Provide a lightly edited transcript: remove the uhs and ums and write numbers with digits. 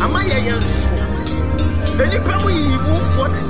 Am I a young soul? Any people you move for the